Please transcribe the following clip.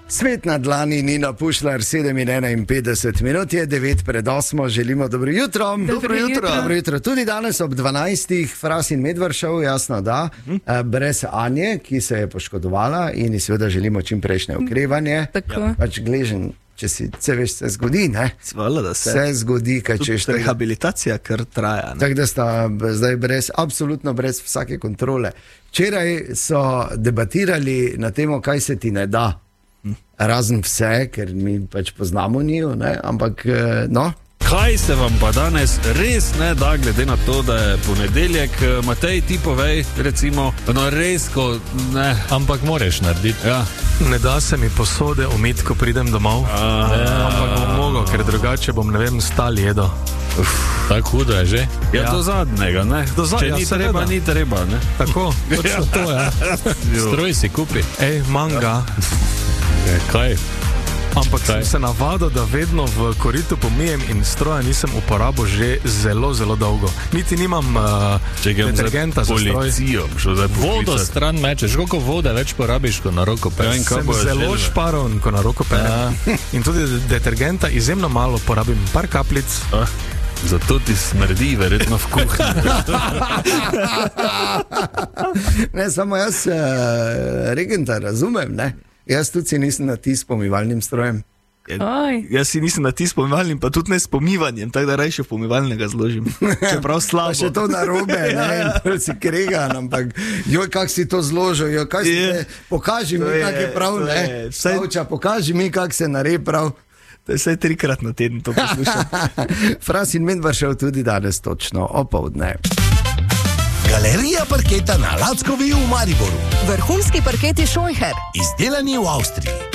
Svet na dlani, Nina Pušlar, 7:51 minut je, 9:08, želimo dobro jutro. Dobro jutro. Tudi danes ob 12. Fras in Medvršov, jasno da, brez Anje, ki se je poškodovala in ji seveda želimo čim prejšnje okrevanje. Tako. Pač gležen, če si, veš, se zgodi, ne? Svala, da se zgodi, kaj češ. Rehabilitacija kar traja. Tako da sta zdaj absolutno brez vsake kontrole. Včeraj so debatirali na temo, kaj se ti ne da. Razen vse, ker mi pač poznamo njo, ne? Ampak no. Kaj se vam pa danes res ne da, glede na to, da je ponedeljek? Matej, ti povej, recimo, no res, ko ne. Ampak moraš narediti. Ja. Ne da se mi posode umiti, ko pridem domov. Ampak bom mogel, ker drugače bom, ne vem, stal jedo. Tako hudo je že. Ja, do zadnjega, ne? Če ni treba, ni treba, ne? Tako, točno to, ja. Stroj si kupi. Ej, manga. Kaj? Ampak sem se navadil, da vedno v koritu pomijem in stroja nisem uporabil že zelo, zelo dolgo. Niti nimam detergenta za stroj. Vodo stran mečeš, koliko vode več porabiš, ko na roko peljem? Sem zelo šparon, ko na roko peljem. In tudi detergenta izjemno malo porabim, par kaplic. Zato ti smrdi verjetno v kuhinji. Ne, samo jaz regenta razumem, ne? Jaz tudi si nisem natis s pomivalnim strojem. Jaz si nisem natis s pomivalnim, pa tudi ne s pomivanjem, tako da rajše pomivalnega zložim. Čeprav slabo. Pa še to narobe, ne, si kregan, ampak joj, kak si to zložil, joj, kaj si te, pokaži mi, kak je prav, ne, Stavča, pokaži mi, kak se naredi prav. To je vsaj 3-krat na teden to poslušam. Fras in Medvršov tudi danes točno opoldne. Galerija parketa na Lackovi v Mariboru. Vrhunski parketi Scheucher. Izdelani v Avstriji.